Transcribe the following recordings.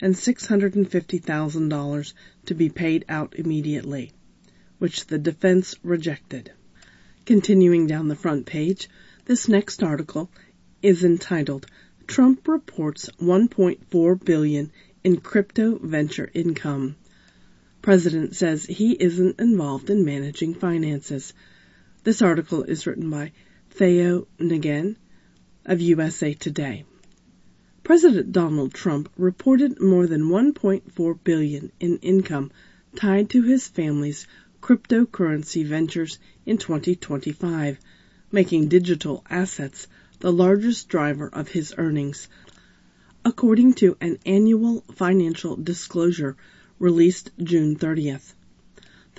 and $650,000 to be paid out immediately, which the defense rejected. Continuing down the front page, this next article is entitled, Trump Reports $1.4 billion in Crypto Venture Income. President says he isn't involved in managing finances. This article is written by Theo Nguyen of USA Today. President Donald Trump reported more than $1.4 billion in income tied to his family's cryptocurrency ventures in 2025, making digital assets the largest driver of his earnings, according to an annual financial disclosure released June 30th. The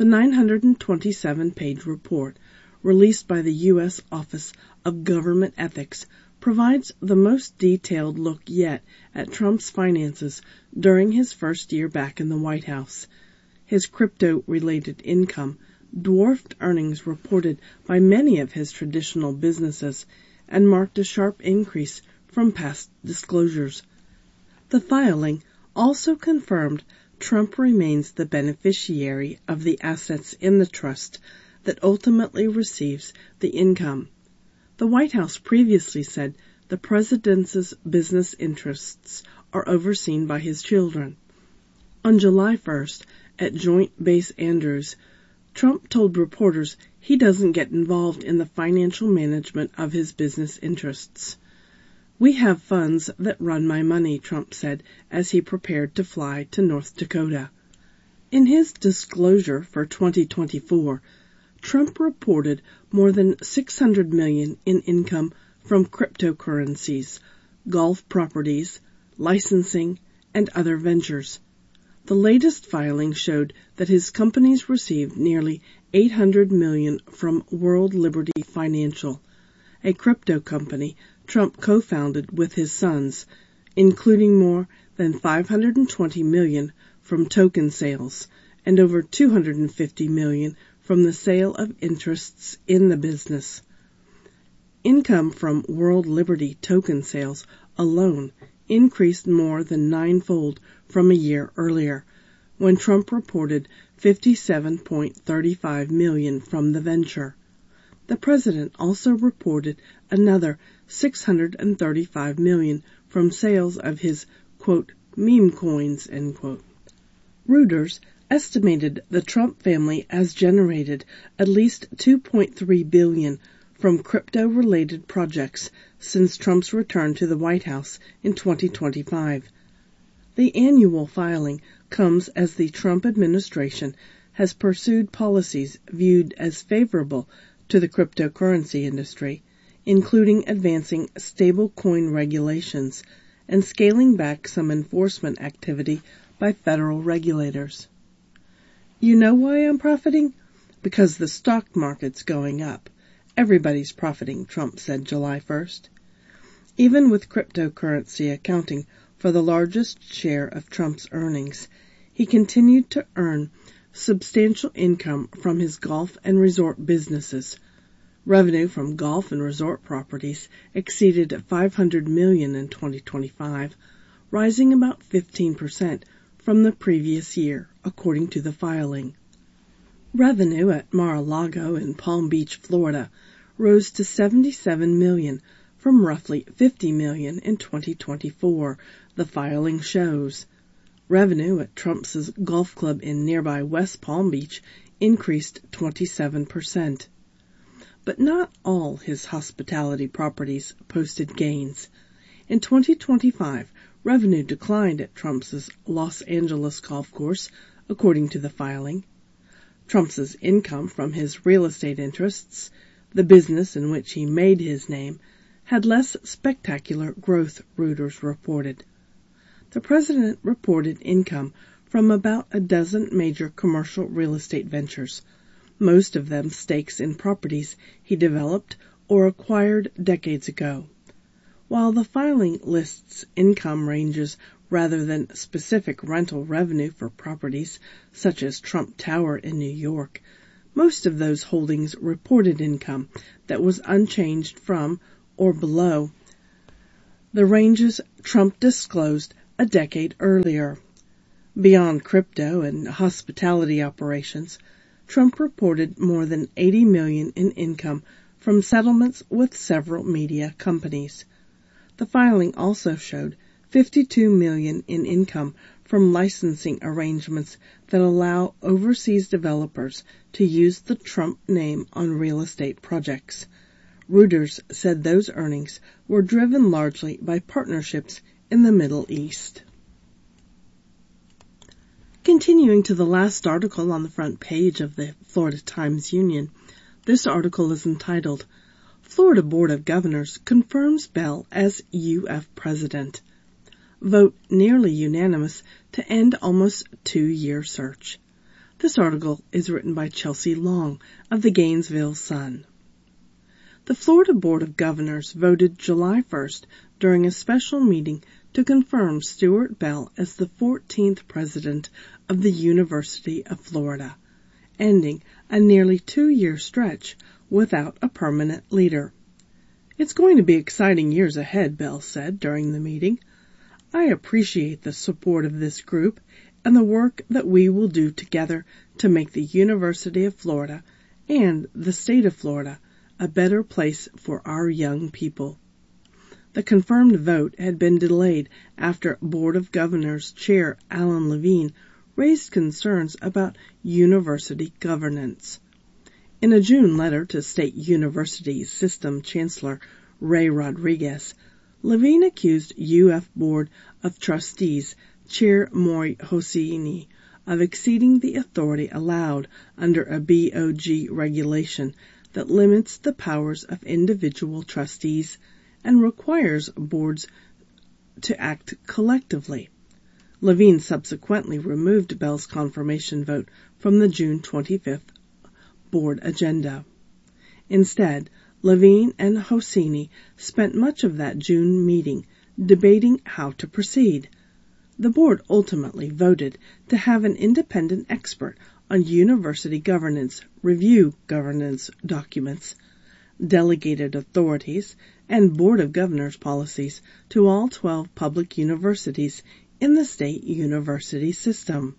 927-page report, released by the U.S. Office of Government Ethics, provides the most detailed look yet at Trump's finances during his first year back in the White House. His crypto-related income dwarfed earnings reported by many of his traditional businesses and marked a sharp increase from past disclosures. The filing also confirmed Trump remains the beneficiary of the assets in the trust that ultimately receives the income. The White House previously said the president's business interests are overseen by his children. On July 1st, at Joint Base Andrews, Trump told reporters he doesn't get involved in the financial management of his business interests. "We have funds that run my money," Trump said as he prepared to fly to North Dakota. In his disclosure for 2024, Trump reported more than $600 million in income from cryptocurrencies, golf properties, licensing, and other ventures. The latest filing showed that his companies received nearly $800 million from World Liberty Financial, a crypto company Trump co-founded with his sons, including more than $520 million from token sales and over $250 million from the sale of interests in the business. Income from World Liberty token sales alone increased more than ninefold from a year earlier, when Trump reported $57.35 million from the venture. The president also reported another $635 million from sales of his, quote, meme coins, end quote. Reuters estimated the Trump family has generated at least $2.3 billion from crypto-related projects since Trump's return to the White House in 2025. The annual filing comes as the Trump administration has pursued policies viewed as favorable to the cryptocurrency industry, including advancing stablecoin regulations and scaling back some enforcement activity by federal regulators. "You know why I'm profiting? Because the stock market's going up. Everybody's profiting," Trump said July 1st. Even with cryptocurrency accounting for the largest share of Trump's earnings, he continued to earn substantial income from his golf and resort businesses. Revenue from golf and resort properties exceeded $500 million in 2025, rising about 15% from the previous year, according to the filing. Revenue at Mar-a-Lago in Palm Beach, Florida, rose to $77 million from roughly $50 million in 2024, the filing shows. Revenue at Trump's golf club in nearby West Palm Beach increased 27%. But not all his hospitality properties posted gains. In 2025, revenue declined at Trump's Los Angeles golf course, according to the filing. Trump's income from his real estate interests, the business in which he made his name, had less spectacular growth, Reuters reported. The president reported income from about a dozen major commercial real estate ventures, most of them stakes in properties he developed or acquired decades ago. While the filing lists income ranges rather than specific rental revenue for properties such as Trump Tower in New York, most of those holdings reported income that was unchanged from or below the ranges Trump disclosed a decade earlier. Beyond crypto and hospitality operations, Trump reported more than $80 million in income from settlements with several media companies. The filing also showed $52 million in income from licensing arrangements that allow overseas developers to use the Trump name on real estate projects. Reuters said those earnings were driven largely by partnerships in the Middle East. Continuing to the last article on the front page of the Florida Times-Union, this article is entitled, Florida Board of Governors Confirms Bell as UF President. Vote nearly unanimous to end almost 2-year search. This article is written by Chelsea Long of the Gainesville Sun. The Florida Board of Governors voted July 1st during a special meeting to confirm Stuart Bell as the 14th president of the University of Florida, ending a nearly 2-year stretch without a permanent leader. It's going to be exciting years ahead, Bell said during the meeting. I appreciate the support of this group and the work that we will do together to make the University of Florida and the state of Florida a better place for our young people. The confirmed vote had been delayed after Board of Governors Chair Alan Levine raised concerns about university governance. In a June letter to State University System Chancellor Ray Rodriguez, Levine accused UF Board of Trustees Chair Maury Hosseini of exceeding the authority allowed under a BOG regulation that limits the powers of individual trustees and requires boards to act collectively. Levine subsequently removed Bell's confirmation vote from the June 25th board agenda. Instead, Levine and Hosseini spent much of that June meeting debating how to proceed. The board ultimately voted to have an independent expert on university governance review governance documents, delegated authorities, and Board of Governors policies to all 12 public universities in the state university system.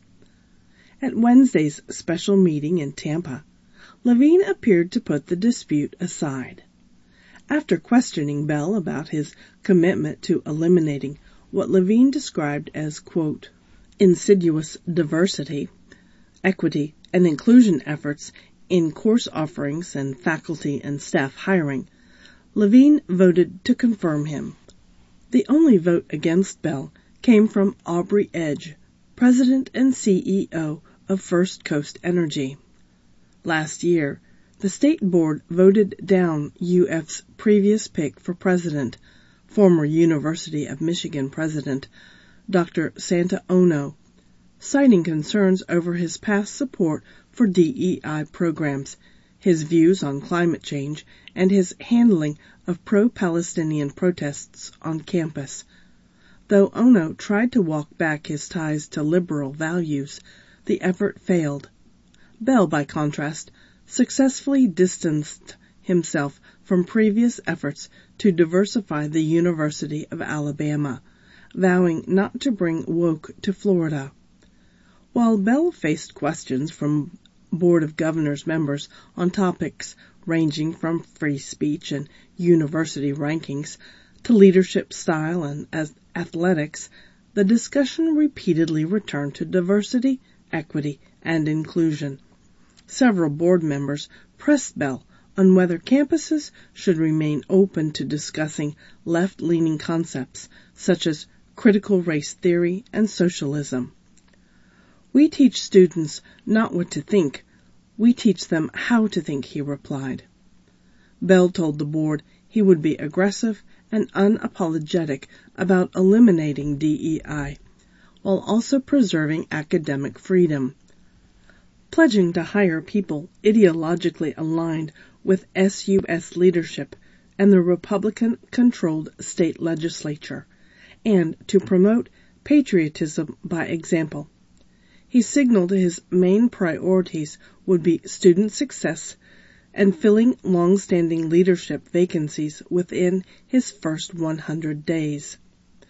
At Wednesday's special meeting in Tampa, Levine appeared to put the dispute aside. After questioning Bell about his commitment to eliminating what Levine described as, quote, insidious diversity, equity, and inclusion efforts in course offerings and faculty and staff hiring, Levine voted to confirm him. The only vote against Bell came from Aubrey Edge, President and CEO of First Coast Energy. Last year, the state board voted down UF's previous pick for president, former University of Michigan president Dr. Santa Ono, citing concerns over his past support for DEI programs, his views on climate change, and his handling of pro-Palestinian protests on campus. Though Ono tried to walk back his ties to liberal values, the effort failed. Bell, by contrast, successfully distanced himself from previous efforts to diversify the University of Alabama, vowing not to bring woke to Florida. While Bell faced questions from Board of Governors members on topics ranging from free speech and university rankings to leadership style and athletics, the discussion repeatedly returned to diversity, equity, and inclusion. Several board members pressed Bell on whether campuses should remain open to discussing left-leaning concepts such as critical race theory and socialism. We teach students not what to think, we teach them how to think, he replied. Bell told the board he would be aggressive and unapologetic about eliminating DEI, while also preserving academic freedom, pledging to hire people ideologically aligned with SUS leadership and the Republican-controlled state legislature, and to promote patriotism by example. He signaled his main priorities would be student success and filling long-standing leadership vacancies within his first 100 days.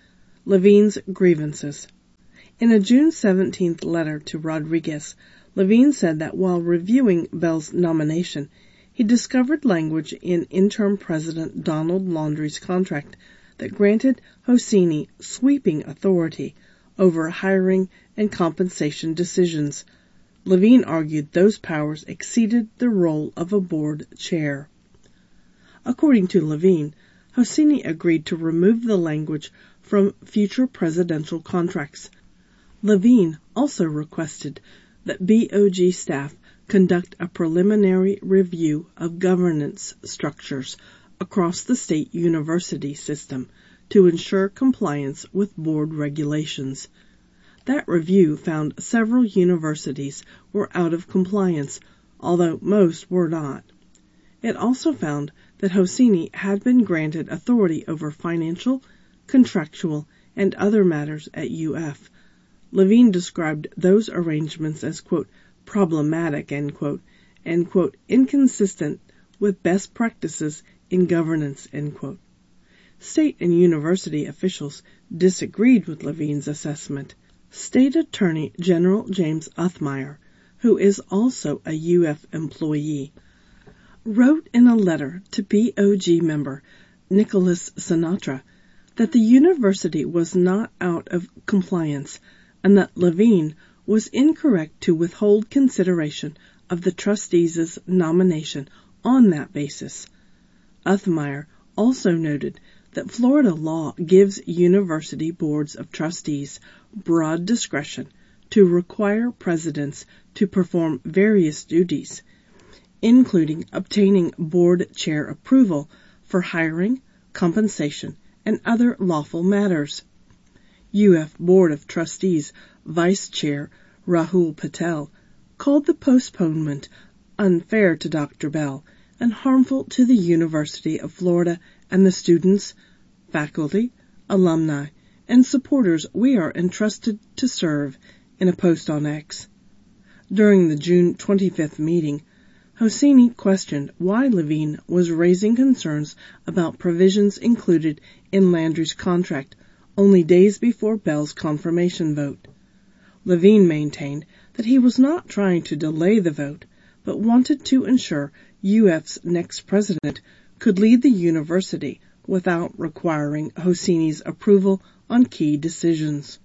Levine's grievances. In a June 17th letter to Rodriguez, Levine said that while reviewing Bell's nomination, he discovered language in interim President Donald Laundrie's contract that granted Hosseini sweeping authority over hiring and compensation decisions. Levine argued those powers exceeded the role of a board chair. According to Levine, Hosseini agreed to remove the language from future presidential contracts. Levine also requested that BOG staff conduct a preliminary review of governance structures across the state university system to ensure compliance with board regulations. That review found several universities were out of compliance, although most were not. It also found that Hosseini had been granted authority over financial, contractual, and other matters at UF. Levine described those arrangements as, quote, problematic, end quote, and, quote, inconsistent with best practices in governance, end quote. State and university officials disagreed with Levine's assessment. State Attorney General James Othmeyer, who is also a UF employee, wrote in a letter to BOG member Nicholas Sinatra that the university was not out of compliance and that Levine was incorrect to withhold consideration of the trustees' nomination on that basis. Othmeyer also noted that Florida law gives university boards of trustees broad discretion to require presidents to perform various duties, including obtaining board chair approval for hiring, compensation, and other lawful matters. UF Board of Trustees Vice Chair Rahul Patel called the postponement unfair to Dr. Bell and harmful to the University of Florida and the students, faculty, alumni, and supporters we are entrusted to serve, in a post on X. During the June 25th meeting, Hosseini questioned why Levine was raising concerns about provisions included in Landry's contract only days before Bell's confirmation vote. Levine maintained that he was not trying to delay the vote, but wanted to ensure UF's next president could lead the university without requiring Hosseini's approval on key decisions.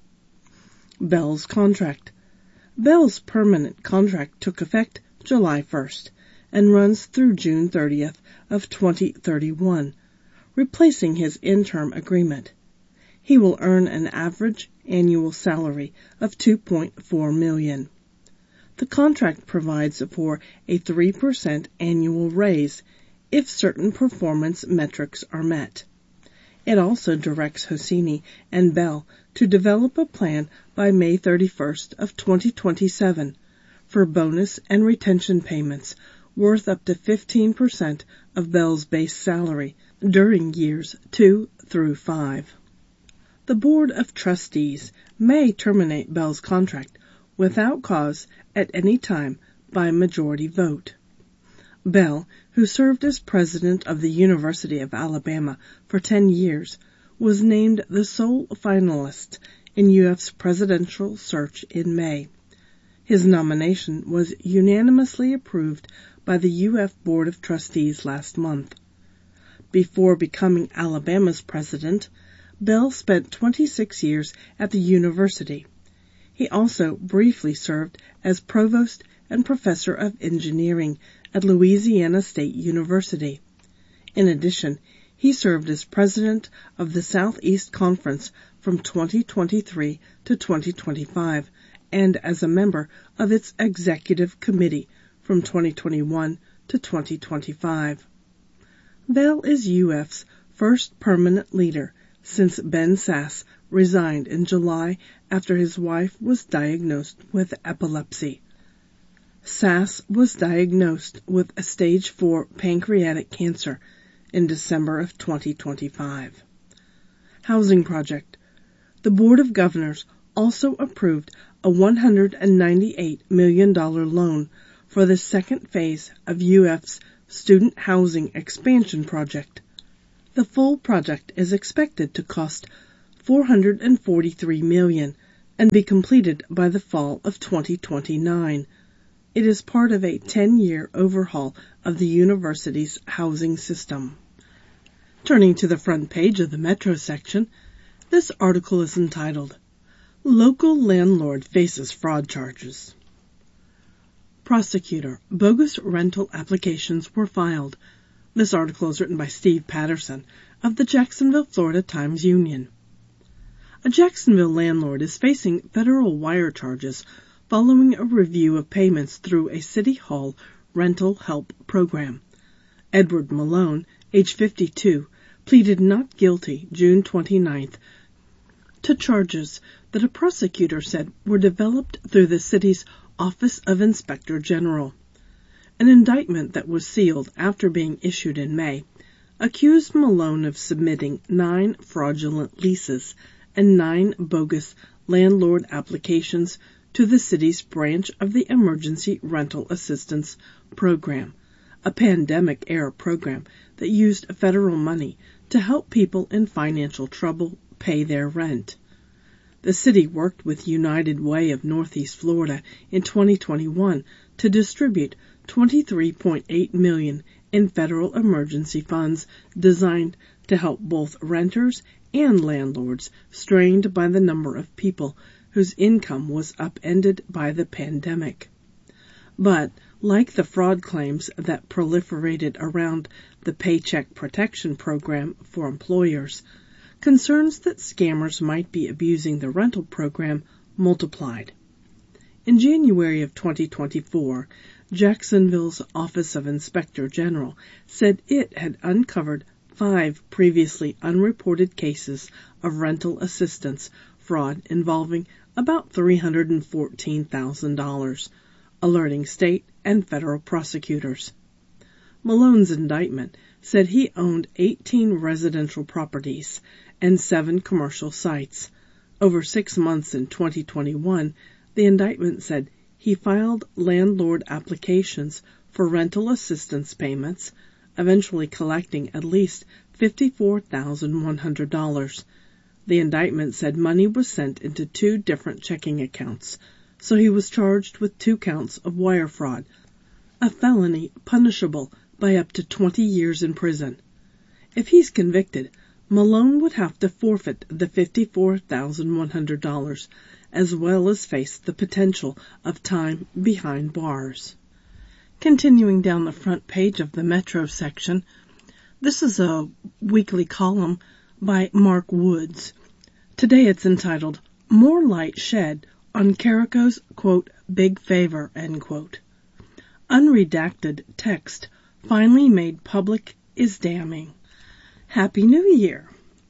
Bell's contract. Bell's permanent contract took effect July 1st and runs through June 30th of 2031, replacing his interim agreement. He will earn an average annual salary of $2.4 million. The contract provides for a 3% annual raise if certain performance metrics are met. It also directs Hosseini and Bell to develop a plan by May 31st of 2027 for bonus and retention payments worth up to 15% of Bell's base salary during years 2 through 5. The Board of Trustees may terminate Bell's contract without cause at any time by majority vote. Bell, who served as president of the University of Alabama for 10 years, was named the sole finalist in UF's presidential search in May. His nomination was unanimously approved by the UF Board of Trustees last month. Before becoming Alabama's president, Bell spent 26 years at the university. He also briefly served as provost and professor of engineering at Louisiana State University. In addition, he served as president of the Southeast Conference from 2023 to 2025 and as a member of its executive committee from 2021 to 2025. Bell is UF's first permanent leader since Ben Sasse resigned in July after his wife was diagnosed with epilepsy. Sasse was diagnosed with a stage 4 pancreatic cancer in December of 2025. Housing project. The Board of Governors also approved a $198 million loan for the second phase of UF's student housing expansion project. The full project is expected to cost $443 million and be completed by the fall of 2029. It is part of a 10-year overhaul of the university's housing system. Turning to the front page of the Metro section, this article is entitled, Local Landlord Faces Fraud Charges. Prosecutor, bogus rental applications were filed. This article is written by Steve Patterson of the Jacksonville, Florida Times-Union. A Jacksonville landlord is facing federal wire charges following a review of payments through a City Hall rental help program. Edward Malone, age 52, pleaded not guilty June 29th to charges that a prosecutor said were developed through the city's Office of Inspector General. An indictment that was sealed after being issued in May accused Malone of submitting 9 fraudulent leases and 9 bogus landlord applications to the city's branch of the Emergency Rental Assistance Program, a pandemic-era program that used federal money to help people in financial trouble pay their rent. The city worked with United Way of Northeast Florida in 2021 to distribute $23.8 million in federal emergency funds designed to help both renters and landlords strained by the number of people whose income was upended by the pandemic. But, like the fraud claims that proliferated around the Paycheck Protection Program for employers, concerns that scammers might be abusing the rental program multiplied. In January of 2024, Jacksonville's Office of Inspector General said it had uncovered 5 previously unreported cases of rental assistance fraud involving about $314,000, alerting state and federal prosecutors. Malone's indictment said he owned 18 residential properties and 7 commercial sites. Over 6 months in 2021, the indictment said he filed landlord applications for rental assistance payments, eventually collecting at least $54,100. The indictment said money was sent into 2 different checking accounts, so he was charged with 2 counts of wire fraud, a felony punishable by up to 20 years in prison. If he's convicted, Malone would have to forfeit the $54,100, as well as face the potential of time behind bars. Continuing down the front page of the Metro section, this is a weekly column by Mark Woods. Today it's entitled, More Light Shed on Carrico's, quote, Big Favor, end quote. Unredacted text finally made public is damning. Happy New Year!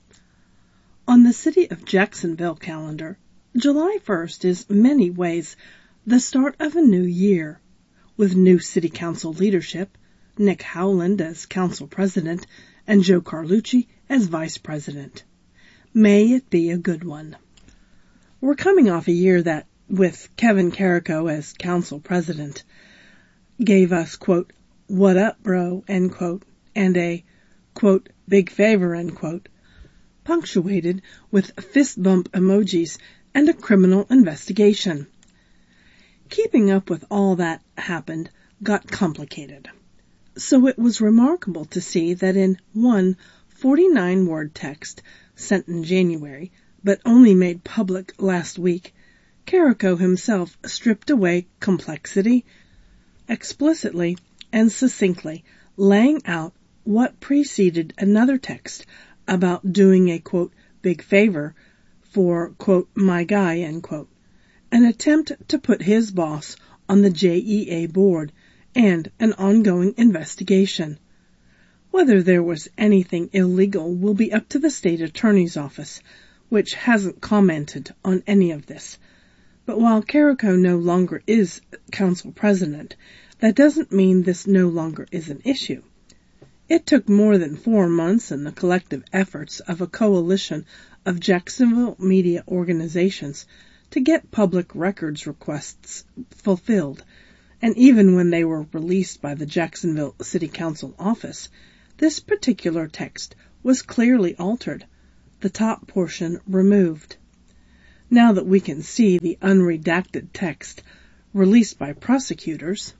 On the City of Jacksonville calendar, July 1st is many ways the start of a new year, with new City Council leadership, Nick Howland as Council President and Joe Carlucci as Vice President. May it be a good one. We're coming off a year that, with Kevin Carrico as Council President, gave us, quote, what up, bro, end quote, and a, quote, big favor, end quote, punctuated with fist bump emojis and a criminal investigation. Keeping up with all that happened got complicated. So it was remarkable to see that in one 49-word text sent in January, but only made public last week, Carrico himself stripped away complexity, explicitly and succinctly laying out what preceded another text about doing a, quote, big favor for, quote, my guy, end quote, an attempt to put his boss on the JEA board and an ongoing investigation. Whether there was anything illegal will be up to the state attorney's office, which hasn't commented on any of this. But while Carrico no longer is council president, that doesn't mean this no longer is an issue. It took more than 4 months and the collective efforts of a coalition of Jacksonville media organizations to get public records requests fulfilled, and even when they were released by the Jacksonville City Council office, this particular text was clearly altered, the top portion removed. Now that we can see the unredacted text released by prosecutors,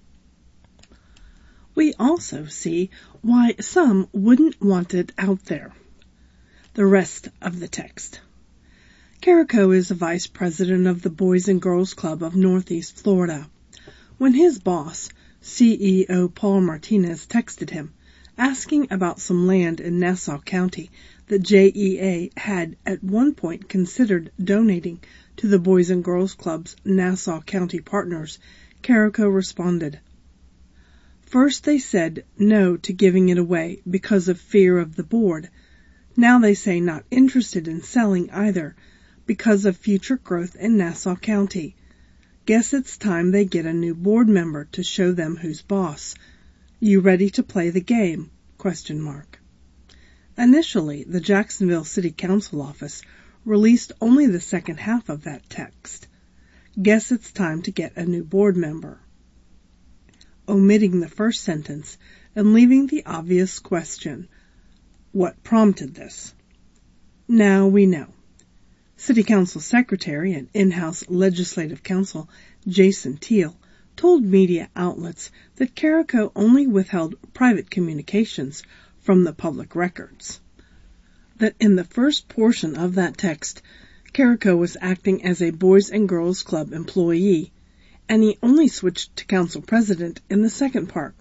we also see why some wouldn't want it out there. The rest of the text. Carrico is a vice president of the Boys and Girls Club of Northeast Florida. When his boss, CEO Paul Martinez, texted him, asking about some land in Nassau County that JEA had at one point considered donating to the Boys and Girls Club's Nassau County partners, Carrico responded, "First they said no to giving it away because of fear of the board. Now they say not interested in selling either because of future growth in Nassau County. Guess it's time they get a new board member to show them who's boss. You ready to play the game? ? Initially, the Jacksonville City Council office released only the second half of that text. Guess it's time to get a new board member, omitting the first sentence and leaving the obvious question, what prompted this? Now we know. City Council Secretary and in-house Legislative Counsel Jason Teal told media outlets that Carrico only withheld private communications from the public records. That in the first portion of that text, Carrico was acting as a Boys and Girls Club employee, and he only switched to council president in the second part.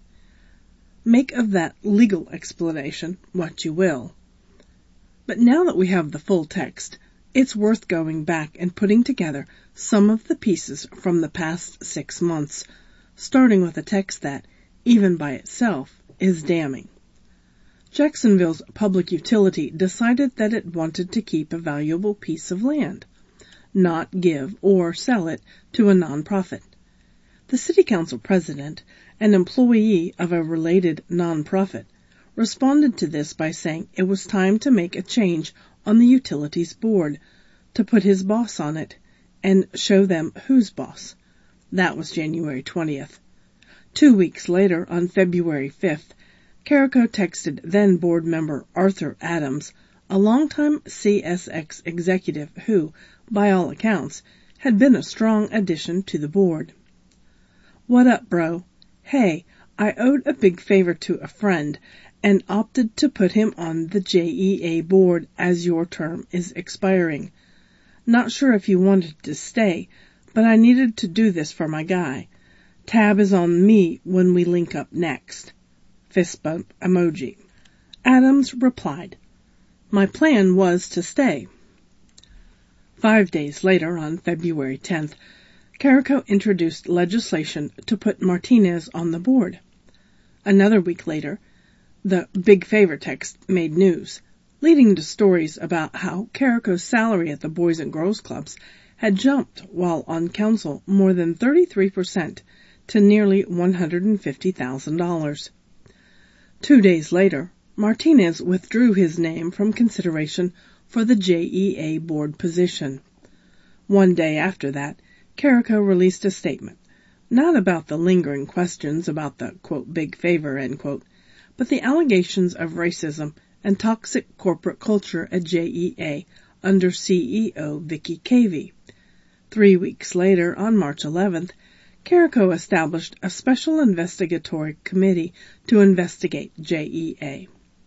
Make of that legal explanation what you will. But now that we have the full text, it's worth going back and putting together some of the pieces from the past 6 months, starting with a text that, even by itself, is damning. Jacksonville's public utility decided that it wanted to keep a valuable piece of land, not give or sell it to a nonprofit. The city council president, an employee of a related nonprofit, responded to this by saying it was time to make a change on the utilities board, to put his boss on it, and show them who's boss. That was January 20th. 2 weeks later, on February 5th, Carrico texted then board member Arthur Adams, a longtime CSX executive who, by all accounts, had been a strong addition to the board. What up, bro? Hey, I owed a big favor to a friend and opted to put him on the JEA board as your term is expiring. Not sure if you wanted to stay, but I needed to do this for my guy. Tab is on me when we link up next. Fist bump emoji. Adams replied, my plan was to stay. 5 days later, on February 10th, Carrico introduced legislation to put Martinez on the board. Another week later, the big favor text made news, leading to stories about how Carrico's salary at the Boys and Girls Clubs had jumped while on council more than 33% to nearly $150,000. 2 days later, Martinez withdrew his name from consideration for the JEA board position. 1 day after that, Carrico released a statement, not about the lingering questions about the, quote, big favor, end quote, but the allegations of racism and toxic corporate culture at JEA under CEO Vicky Cavey. 3 weeks later, on March 11th, Carrico established a special investigatory committee to investigate JEA.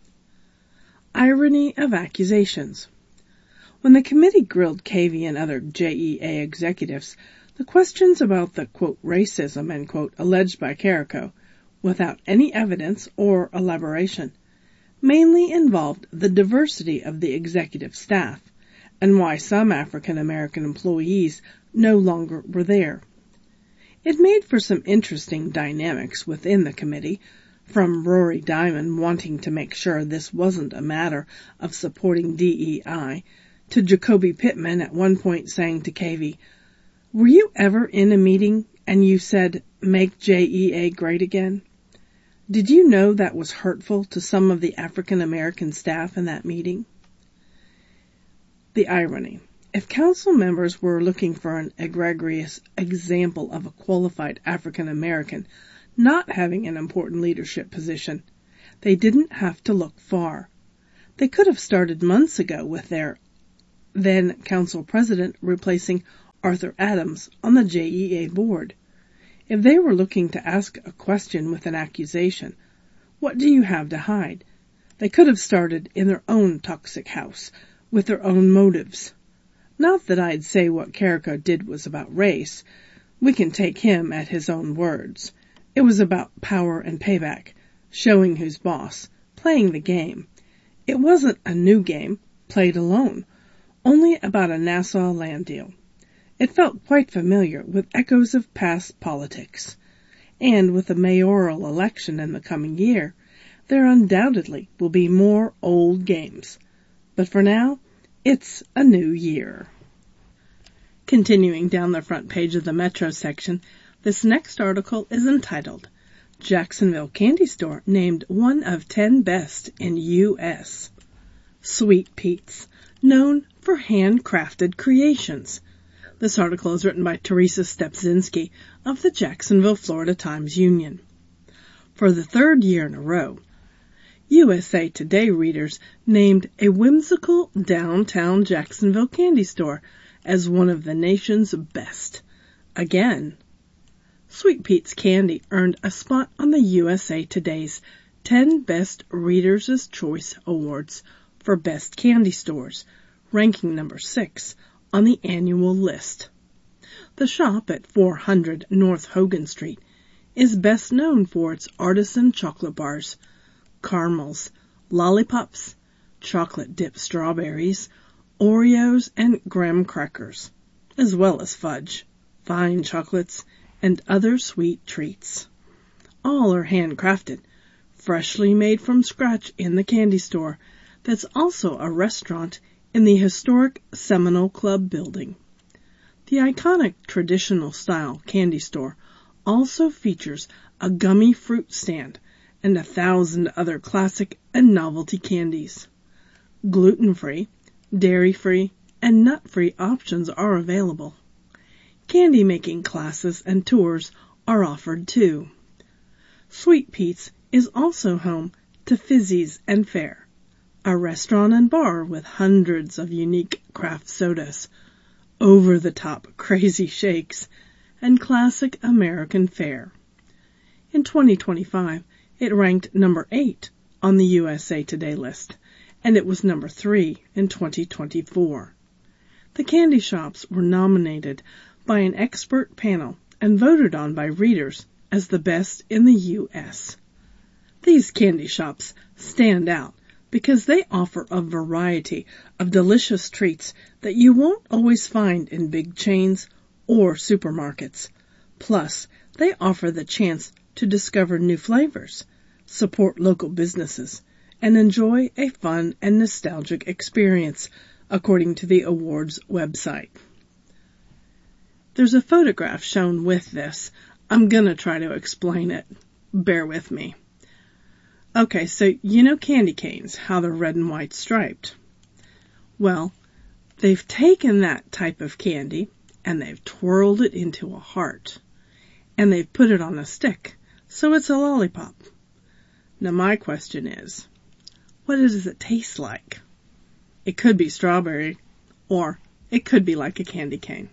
Irony of accusations. When the committee grilled Cavey and other JEA executives, the questions about the, quote, racism, end quote, alleged by Carrico, without any evidence or elaboration, mainly involved the diversity of the executive staff and why some African American employees no longer were there. It made for some interesting dynamics within the committee, from Rory Diamond wanting to make sure this wasn't a matter of supporting DEI, to Jacoby Pittman at one point saying to Cavey, were you ever in a meeting and you said, make JEA great again? Did you know that was hurtful to some of the African American staff in that meeting? The irony. If council members were looking for an egregious example of a qualified African American not having an important leadership position, they didn't have to look far. They could have started months ago with their then council president replacing Arthur Adams on the JEA board. If they were looking to ask a question with an accusation, what do you have to hide? They could have started in their own toxic house with their own motives. Not that I'd say what Carrico did was about race. We can take him at his own words. It was about power and payback, showing who's boss, playing the game. It wasn't a new game, played alone, only about a Nassau land deal. It felt quite familiar with echoes of past politics. And with the mayoral election in the coming year, there undoubtedly will be more old games. But for now, it's a new year. Continuing down the front page of the Metro section, this next article is entitled, Jacksonville Candy Store Named One of 10 Best in U.S. Sweet Pete's, known for handcrafted creations. This article is written by Teresa Stepzinski of the Jacksonville, Florida Times-Union. For the third year in a row, USA Today readers named a whimsical downtown Jacksonville candy store as one of the nation's best. Again, Sweet Pete's Candy earned a spot on the USA Today's 10 Best Readers' Choice Awards for Best Candy Stores, ranking number 6 on the annual list. The shop at 400 North Hogan Street is best known for its artisan chocolate bars, caramels, lollipops, chocolate-dipped strawberries, Oreos, and graham crackers, as well as fudge, fine chocolates, and other sweet treats. All are handcrafted, freshly made from scratch in the candy store that's also a restaurant in the historic Seminole Club building. The iconic traditional-style candy store also features a gummy fruit stand and 1,000 other classic and novelty candies. Gluten-free, dairy-free, and nut-free options are available. Candy-making classes and tours are offered too. Sweet Pete's is also home to Fizzy's and Fair, a restaurant and bar with hundreds of unique craft sodas, over-the-top crazy shakes, and classic American fare. In 2025, it ranked number 8 on the USA Today list, and it was number 3 in 2024. The candy shops were nominated by an expert panel and voted on by readers as the best in the U.S. These candy shops stand out because they offer a variety of delicious treats that you won't always find in big chains or supermarkets. Plus, they offer the chance to discover new flavors, support local businesses, and enjoy a fun and nostalgic experience, according to the awards website. There's a photograph shown with this. I'm gonna try to explain it. Bear with me. Okay, so you know candy canes, how they're red and white striped. Well, they've taken that type of candy and they've twirled it into a heart. And they've put it on a stick, so it's a lollipop. Now my question is, what does it taste like? It could be strawberry, or it could be like a candy cane.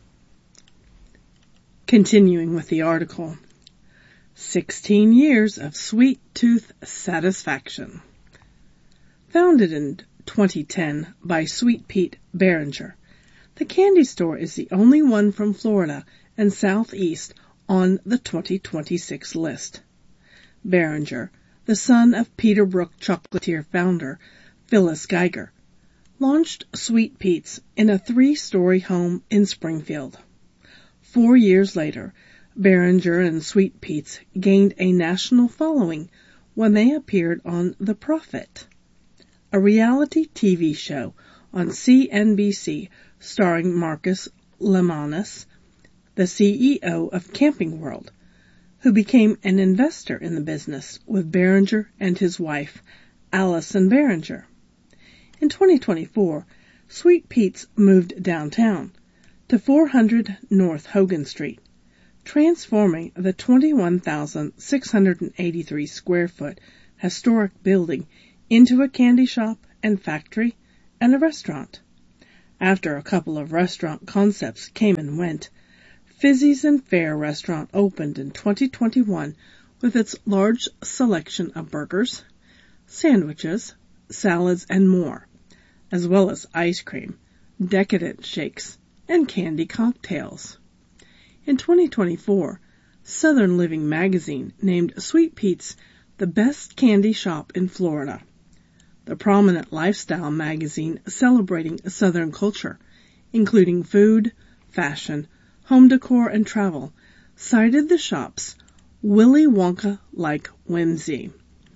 Continuing with the article, 16 years of sweet tooth satisfaction. Founded in 2010 by Sweet Pete Behringer, the candy store is the only one from Florida and Southeast on the 2026 list. Behringer, the son of Peterbrook chocolatier founder Phyllis Geiger, launched Sweet Pete's in a 3-story home in Springfield. 4 years later, Behringer and Sweet Pete's gained a national following when they appeared on The Prophet, a reality TV show on CNBC starring Marcus Lemonis, the CEO of Camping World, who became an investor in the business with Behringer and his wife, Allison Behringer. In 2024, Sweet Pete's moved downtown to 400 North Hogan Street, transforming the 21,683 square foot historic building into a candy shop and factory and a restaurant. After a couple of restaurant concepts came and went, Fizzy's and Fair restaurant opened in 2021 with its large selection of burgers, sandwiches, salads, and more, as well as ice cream, decadent shakes, and candy cocktails. In 2024, Southern Living magazine named Sweet Pete's the best candy shop in Florida. The prominent lifestyle magazine celebrating Southern culture, including food, fashion, home decor, and travel, cited the shop's Willy Wonka-like whimsy.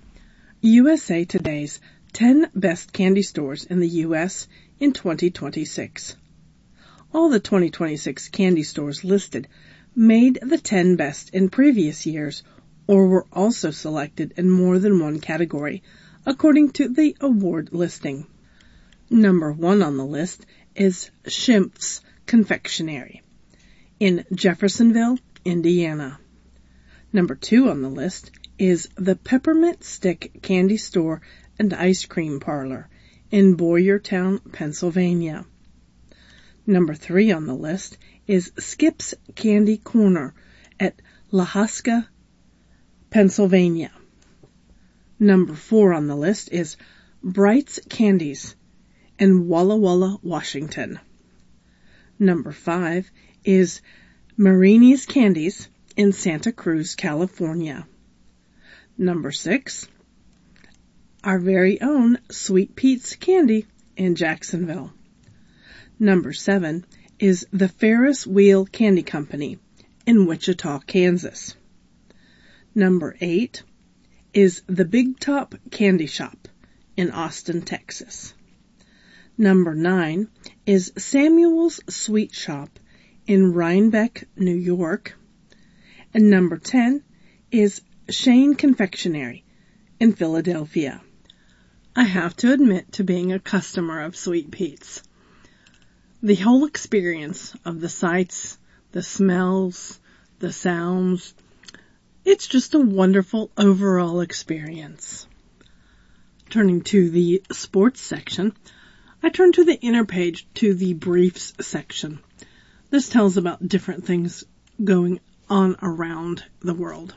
USA Today's 10 Best Candy Stores in the U.S. in 2026. All the 2026 candy stores listed made the 10 best in previous years or were also selected in more than one category, according to the award listing. Number 1 on the list is Schimpf's Confectionery in Jeffersonville, Indiana. Number 2 on the list is the Peppermint Stick Candy Store and Ice Cream Parlor in Boyertown, Pennsylvania. Number 3 on the list is Skip's Candy Corner at Lahaska, Pennsylvania. Number 4 on the list is Bright's Candies in Walla Walla, Washington. Number 5 is Marini's Candies in Santa Cruz, California. Number 6, our very own Sweet Pete's Candy in Jacksonville. Number 7 is the Ferris Wheel Candy Company in Wichita, Kansas. Number 8 is the Big Top Candy Shop in Austin, Texas. Number 9 is Samuel's Sweet Shop in Rhinebeck, New York. And number 10 is Shane Confectionery in Philadelphia. I have to admit to being a customer of Sweet Pete's. The whole experience of the sights, the smells, the sounds, it's just a wonderful overall experience. Turning to the sports section, I turn to the inner page to the briefs section. This tells about different things going on around the world.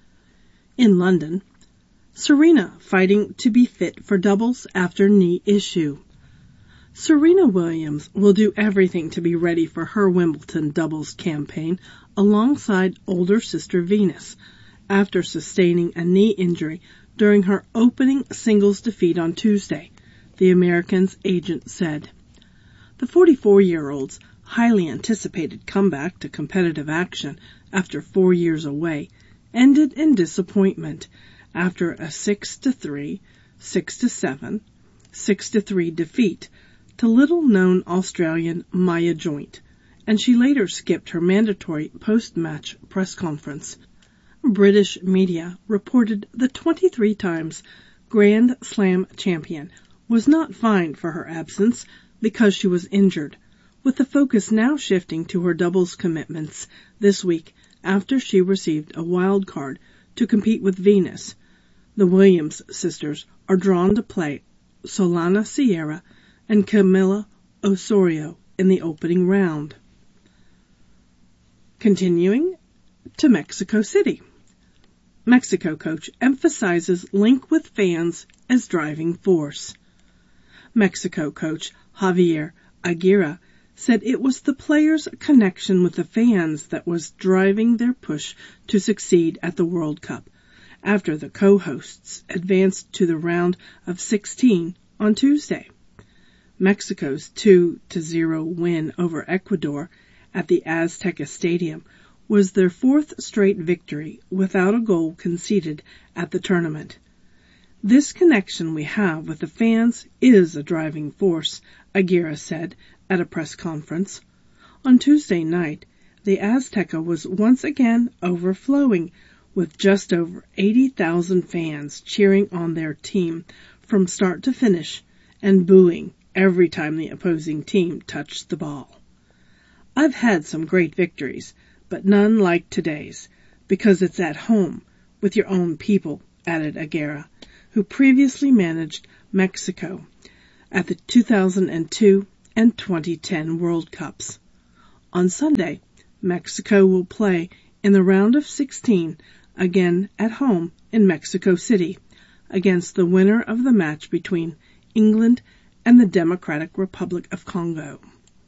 In London, Serena fighting to be fit for doubles after knee issue. Serena Williams will do everything to be ready for her Wimbledon doubles campaign alongside older sister Venus after sustaining a knee injury during her opening singles defeat on Tuesday, the American's agent said. The 44-year-old's highly anticipated comeback to competitive action after 4 years away ended in disappointment after a 6-3, 6-7, 6-3 defeat to little-known Australian Maya Joint, and she later skipped her mandatory post-match press conference. British media reported the 23 times Grand Slam champion was not fined for her absence because she was injured, with the focus now shifting to her doubles commitments this week after she received a wild card to compete with Venus. The Williams sisters are drawn to play Solana Sierra and Camila Osorio in the opening round. Continuing to Mexico City. Mexico coach emphasizes link with fans as driving force. Mexico coach Javier Aguirre said it was the players' connection with the fans that was driving their push to succeed at the World Cup after the co-hosts advanced to the round of 16 on Tuesday. Mexico's 2-0 win over Ecuador at the Azteca Stadium was their fourth straight victory without a goal conceded at the tournament. This connection we have with the fans is a driving force, Aguirre said at a press conference. On Tuesday night, the Azteca was once again overflowing with just over 80,000 fans cheering on their team from start to finish and booing every time the opposing team touched the ball. I've had some great victories, but none like today's, because it's at home with your own people, added Aguirre, who who previously managed Mexico at the 2002 and 2010 World Cups. On Sunday, Mexico will play in the round of 16 again at home in Mexico City against the winner of the match between England and the Democratic Republic of Congo.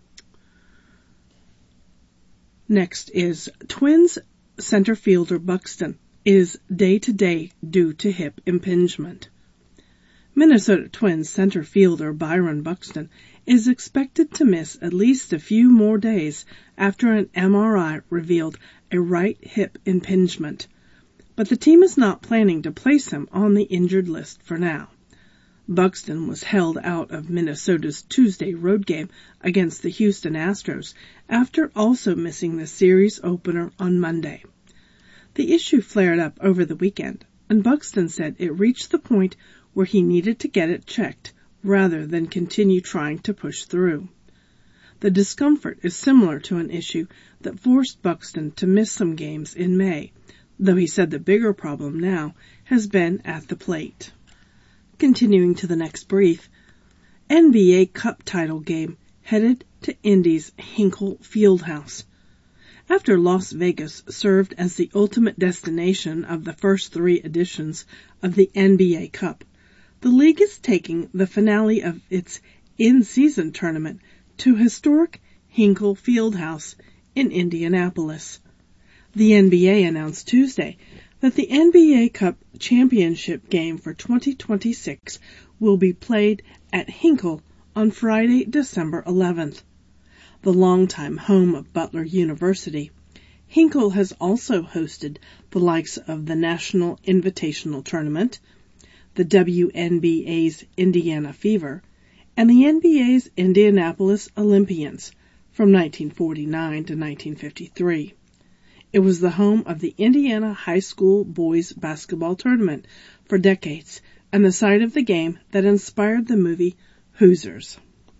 Next is Twins center fielder Buxton is day-to-day due to hip impingement. Minnesota Twins center fielder Byron Buxton is expected to miss at least a few more days after an MRI revealed a right hip impingement, but the team is not planning to place him on the injured list for now. Buxton was held out of Minnesota's Tuesday road game against the Houston Astros after also missing the series opener on Monday. The issue flared up over the weekend, and Buxton said it reached the point where he needed to get it checked rather than continue trying to push through. The discomfort is similar to an issue that forced Buxton to miss some games in May, though he said the bigger problem now has been at the plate. Continuing to the next brief, NBA Cup title game headed to Indy's Hinkle Fieldhouse. After Las Vegas served as the ultimate destination of the first three editions of the NBA Cup, the league is taking the finale of its in-season tournament to historic Hinkle Fieldhouse in Indianapolis. The NBA announced Tuesday that the NBA Cup championship game for 2026 will be played at Hinkle on Friday, December 11th. The longtime home of Butler University, Hinkle has also hosted the likes of the National Invitational Tournament, the WNBA's Indiana Fever, and the NBA's Indianapolis Olympians from 1949 to 1953. It was the home of the Indiana High School Boys Basketball Tournament for decades and the site of the game that inspired the movie Hoosiers.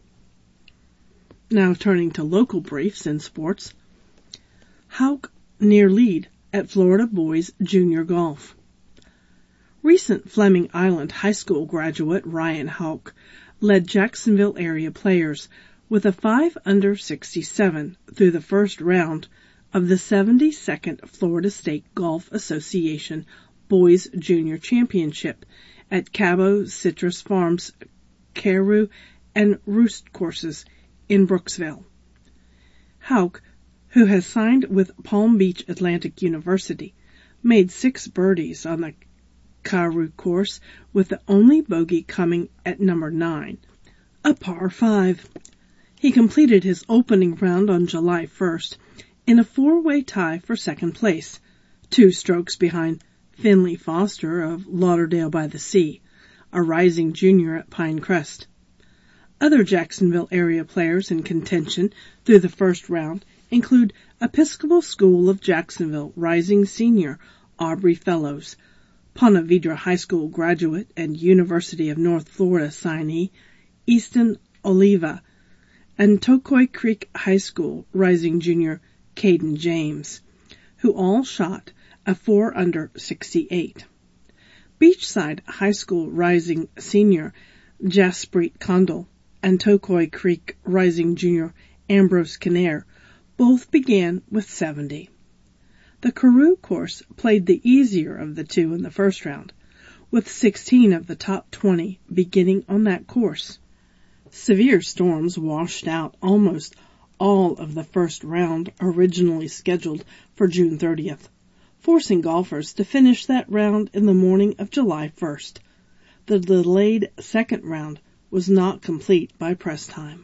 Now turning to local briefs in sports. Houck near lead at Florida Boys Junior Golf. Recent Fleming Island High School graduate Ryan Houck led Jacksonville area players with a 5-under-67 through the first round of the 72nd Florida State Golf Association Boys Junior Championship at Cabo Citrus Farms Carew and Roost courses in Brooksville. Houck, who has signed with Palm Beach Atlantic University, made 6 birdies on the Carew course, with the only bogey coming at number 9, a par 5. He completed his opening round on July 1st in a 4-way tie for second place, 2 strokes behind Finley Foster of Lauderdale by the Sea, a rising junior at Pinecrest. Other Jacksonville area players in contention through the first round include Episcopal School of Jacksonville rising senior Aubrey Fellows, Ponte Vedra High School graduate and University of North Florida signee Easton Oliva, and Tocoi Creek High School rising junior Caden James, who all shot a 4-under-68. Beachside High School rising senior Jaspreet Condell and Tocoi Creek rising junior Ambrose Kinnair both began with 70. The Carew course played the easier of the two in the first round, with 16 of the top 20 beginning on that course. Severe storms washed out almost all of the first round originally scheduled for June 30th, forcing golfers to finish that round in the morning of July 1st. The delayed second round was not complete by press time.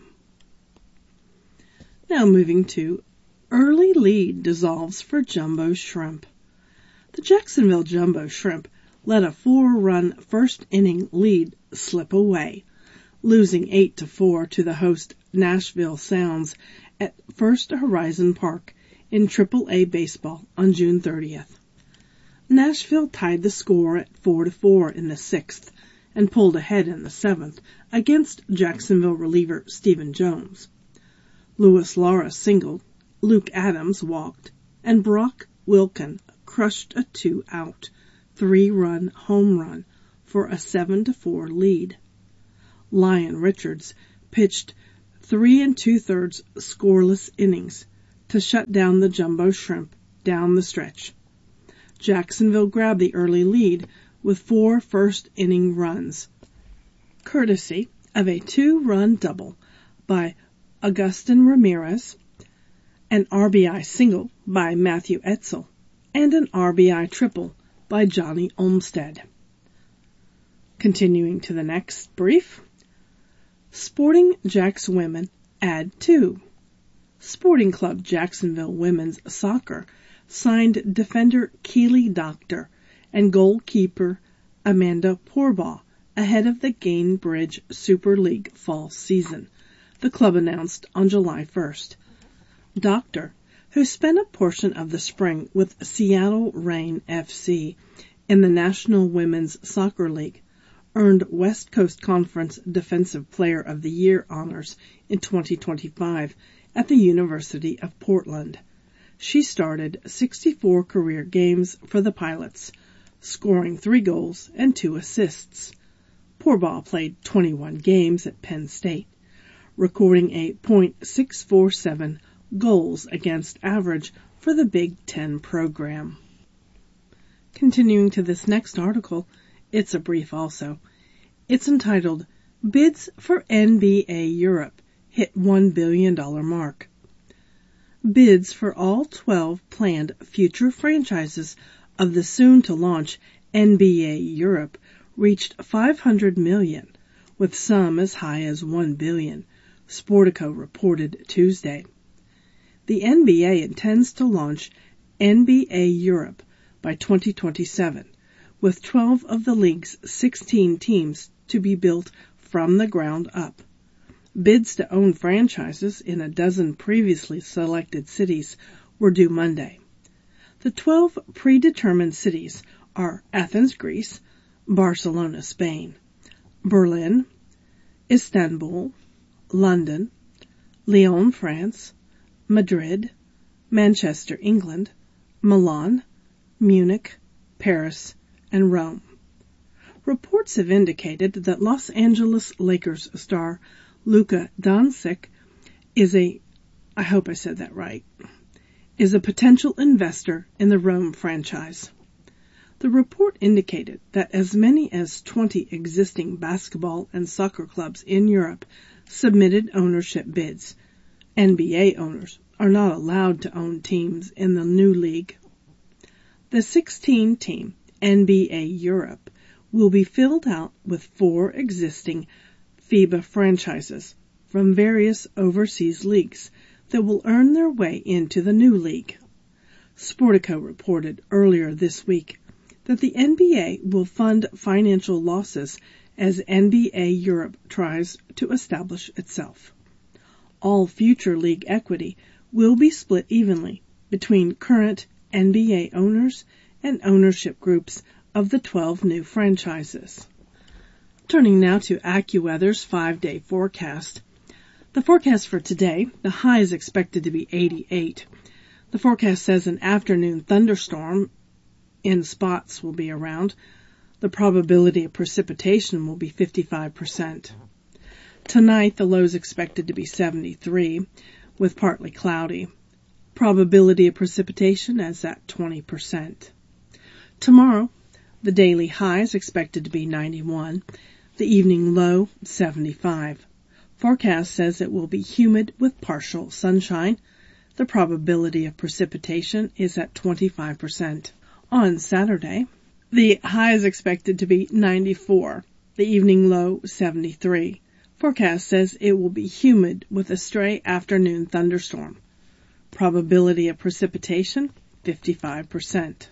Now moving to early lead dissolves for Jumbo Shrimp. The Jacksonville Jumbo Shrimp let a 4-run first-inning lead slip away, losing 8-4 to the host Nashville Sounds at First Horizon Park in Triple-A baseball on June 30th. Nashville tied the score at 4-4 in the 6th and pulled ahead in the 7th against Jacksonville reliever Stephen Jones. Louis Lara singled, Luke Adams walked, and Brock Wilken crushed a 2-out, 3-run home run for a 7-4 lead. Lyon Richards pitched 3 2/3 scoreless innings to shut down the Jumbo Shrimp down the stretch. Jacksonville grabbed the early lead with 4 first-inning runs, courtesy of a 2-run double by Agustin Ramirez, an RBI single by Matthew Etzel, and an RBI triple by Johnny Olmstead. Continuing to the next brief. Sporting Jacks women add 2. Sporting Club Jacksonville Women's Soccer signed defender Keely Doctor and goalkeeper Amanda Porbaugh ahead of the Gainbridge Super League fall season, the club announced on July 1st. Doctor, who spent a portion of the spring with Seattle Reign FC in the National Women's Soccer League, earned West Coast Conference Defensive Player of the Year honors in 2025 at the University of Portland. She started 64 career games for the Pilots, scoring 3 goals and 2 assists. Porbaugh played 21 games at Penn State, recording a .647 goals against average for the Big Ten program. Continuing to this next article, it's a brief also. It's entitled, Bids for NBA Europe Hit $1 billion Mark. Bids for all 12 planned future franchises of the soon-to-launch NBA Europe reached $500 million, with some as high as $1 billion, Sportico reported Tuesday. The NBA intends to launch NBA Europe by 2027, with 12 of the league's 16 teams to be built from the ground up. Bids to own franchises in a dozen previously selected cities were due Monday. The 12 predetermined cities are Athens, Greece, Barcelona, Spain, Berlin, Istanbul, London, Lyon, France, Madrid, Manchester, England, Milan, Munich, Paris, and Rome. Reports have indicated that Los Angeles Lakers star Luka Doncic is a potential investor in the Rome franchise. The report indicated that as many as 20 existing basketball and soccer clubs in Europe submitted ownership bids. NBA owners are not allowed to own teams in the new league. The 16-team NBA Europe will be filled out with 4 existing FIBA franchises from various overseas leagues that will earn their way into the new league. Sportico reported earlier this week that the NBA will fund financial losses as NBA Europe tries to establish itself. All future league equity will be split evenly between current NBA owners and ownership groups of the 12 new franchises. Turning now to AccuWeather's 5-day forecast. The forecast for today, the high is expected to be 88. The forecast says an afternoon thunderstorm in spots will be around. The probability of precipitation will be 55%. Tonight, the low is expected to be 73, with partly cloudy. Probability of precipitation is at 20%. Tomorrow, the daily high is expected to be 91, the evening low 75. Forecast says it will be humid with partial sunshine. The probability of precipitation is at 25%. On Saturday, the high is expected to be 94, the evening low 73. Forecast says it will be humid with a stray afternoon thunderstorm. Probability of precipitation 55%.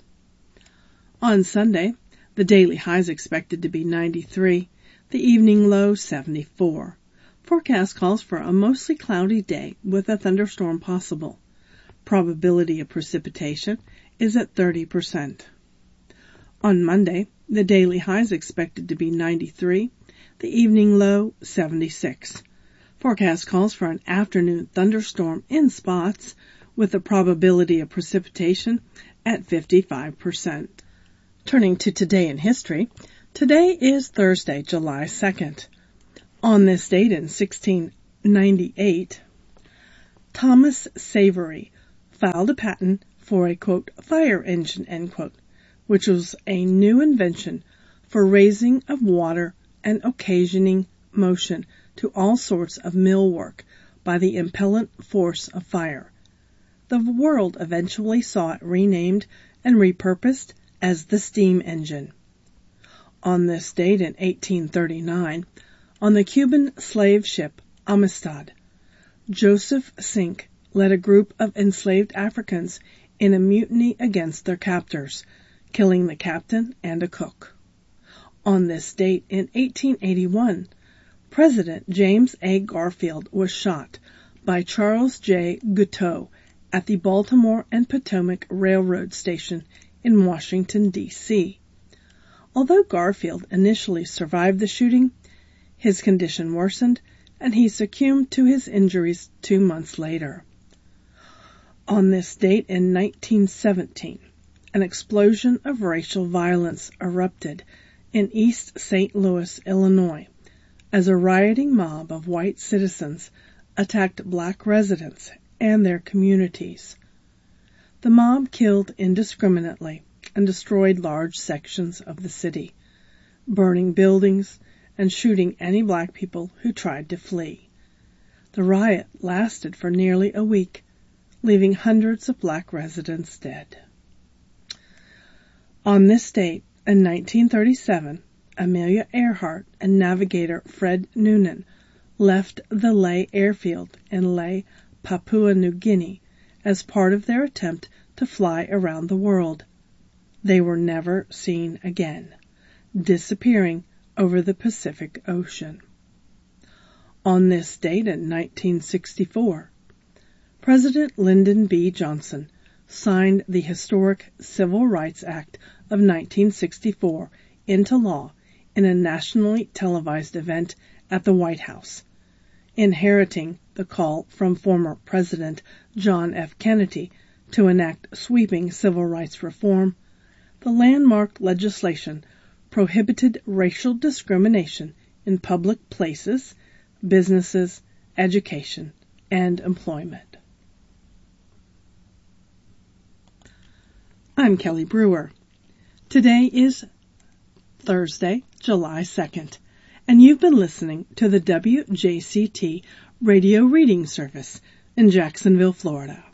On Sunday, the daily high is expected to be 93, the evening low 74. Forecast calls for a mostly cloudy day with a thunderstorm possible. Probability of precipitation is at 30%. On Monday, the daily high is expected to be 93, the evening low 76. Forecast calls for an afternoon thunderstorm in spots with a probability of precipitation at 55%. Turning to today in history, Today is Thursday, July 2nd. On this date in 1698, Thomas Savery filed a patent for a, quote, fire engine, end quote, which was a new invention for raising of water and occasioning motion to all sorts of mill work by the impellent force of fire. The world eventually saw it renamed and repurposed as the steam engine. On this date in 1839, on the Cuban slave ship Amistad, Joseph Sink led a group of enslaved Africans in a mutiny against their captors, killing the captain and a cook. On this date in 1881, President James A. Garfield was shot by Charles J. Guiteau at the Baltimore and Potomac Railroad Station in Washington, D.C. Although Garfield initially survived the shooting, his condition worsened and he succumbed to his injuries 2 months later. On this date in 1917, an explosion of racial violence erupted in East St. Louis, Illinois, as a rioting mob of white citizens attacked black residents and their communities. The mob killed indiscriminately and destroyed large sections of the city, burning buildings and shooting any black people who tried to flee. The riot lasted for nearly a week, leaving hundreds of black residents dead. On this date, in 1937, Amelia Earhart and navigator Fred Noonan left the Lae Airfield in Lae, Papua New Guinea, as part of their attempt to fly around the world. They were never seen again, disappearing over the Pacific Ocean. On this date in 1964, President Lyndon B. Johnson signed the historic Civil Rights Act of 1964 into law in a nationally televised event at the White House, inheriting the call from former President John F. Kennedy to enact sweeping civil rights reform. The landmark legislation prohibited racial discrimination in public places, businesses, education, and employment. I'm Kelly Brewer. Today is Thursday, July 2nd, and you've been listening to the WJCT Radio Reading Service in Jacksonville, Florida.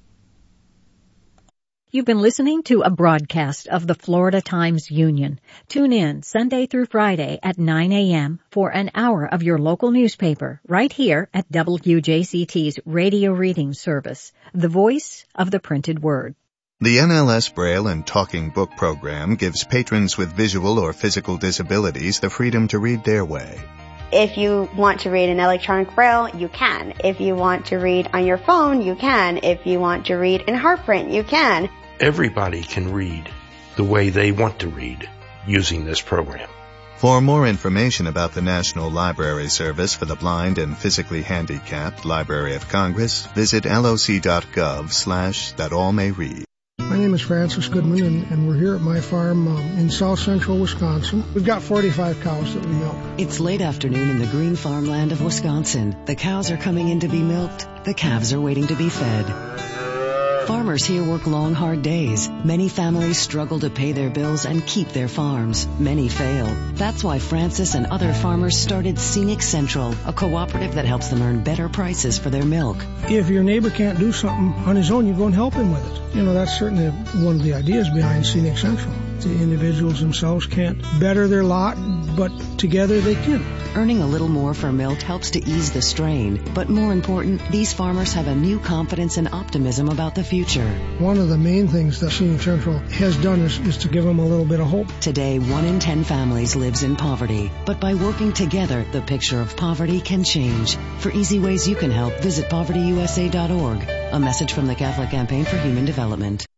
You've been listening to a broadcast of the Florida Times Union. Tune in Sunday through Friday at 9 a.m. for an hour of your local newspaper right here at WJCT's Radio Reading Service, the voice of the printed word. The NLS Braille and Talking Book program gives patrons with visual or physical disabilities the freedom to read their way. If you want to read in electronic Braille, you can. If you want to read on your phone, you can. If you want to read in Heartprint, you can. Everybody can read the way they want to read using this program. For more information about the National Library Service for the Blind and Physically Handicapped, Library of Congress, visit loc.gov/thatallmayread. My name is Francis Goodman, and we're here at my farm in south central Wisconsin. We've got 45 cows that we milk. It's late afternoon in the green farmland of Wisconsin. The cows are coming in to be milked. The calves are waiting to be fed. Farmers here work long, hard days. Many families struggle to pay their bills and keep their farms. Many fail. That's why Francis and other farmers started Scenic Central, a cooperative that helps them earn better prices for their milk. If your neighbor can't do something on his own, you go and help him with it. You know, that's certainly one of the ideas behind Scenic Central. The individuals themselves can't better their lot, but together they can. Earning a little more for milk helps to ease the strain, but more important, these farmers have a new confidence and optimism about the future. One of the main things that Scenic Central has done is to give them a little bit of hope. Today, 1 in 10 families lives in poverty, but by working together, the picture of poverty can change. For easy ways you can help, visit povertyusa.org. A message from the Catholic Campaign for Human Development.